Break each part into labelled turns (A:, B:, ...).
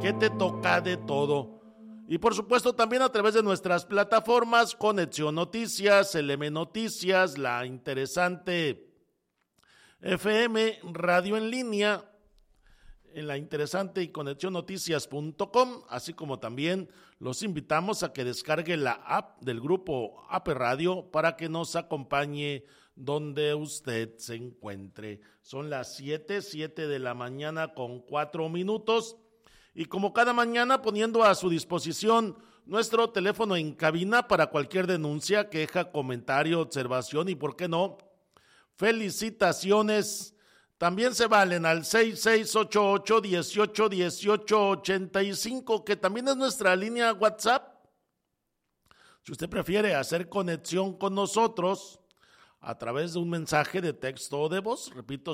A: que te toca de todo. Y por supuesto también a través de nuestras plataformas, Conexión Noticias, LM Noticias, La Interesante FM, Radio en Línea, en La Interesante y conexionnoticias.com, así como también los invitamos a que descargue la app del grupo AP Radio para que nos acompañe donde usted se encuentre. Son las 7 de la mañana con 4 minutos. Y como cada mañana poniendo a su disposición nuestro teléfono en cabina para cualquier denuncia, queja, comentario, observación y, ¿por qué no?, felicitaciones. También se valen al 6688-181885, que también es nuestra línea WhatsApp. Si usted prefiere hacer conexión con nosotros a través de un mensaje de texto o de voz, repito,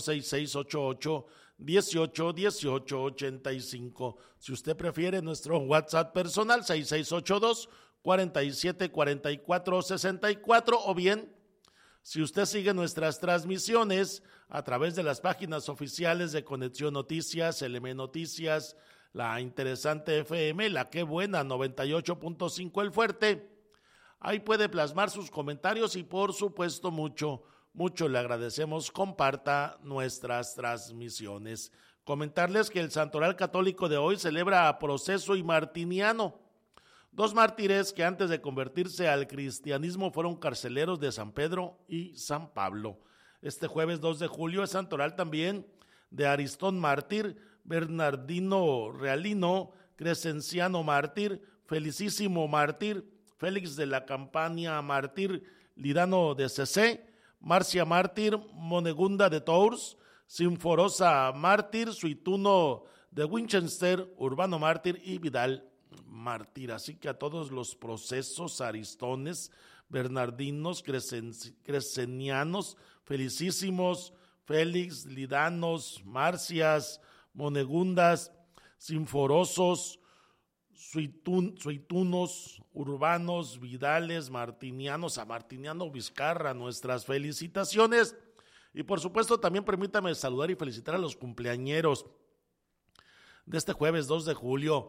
A: 6688-181885. Si usted prefiere nuestro WhatsApp personal, 6682-474464, o bien, si usted sigue nuestras transmisiones a través de las páginas oficiales de Conexión Noticias, LM Noticias, La Interesante FM, La Qué Buena, 98.5 El Fuerte, ahí puede plasmar sus comentarios y por supuesto mucho le agradecemos, comparta nuestras transmisiones. Comentarles que el Santoral Católico de hoy celebra a Proceso y Martiniano, dos mártires que antes de convertirse al cristianismo fueron carceleros de San Pedro y San Pablo. Este jueves 2 de julio es santoral también de Aristón mártir, Bernardino Realino, Crescenciano mártir, Felicísimo mártir, Félix de la Campania mártir, Lidano de Cecé, Marcia mártir, Monegunda de Tours, Sinforosa mártir, Suituno de Winchester, Urbano mártir y Vidal mártir. Así que a todos los procesos, aristones, bernardinos, crescenianos, felicísimos, Félix, Lidanos, Marcias, Monegundas, Sinforosos, Suitunos, Urbanos, Vidales, Martinianos, a Martiniano Vizcarra, nuestras felicitaciones. Y por supuesto también permítame saludar y felicitar a los cumpleañeros de este jueves 2 de julio.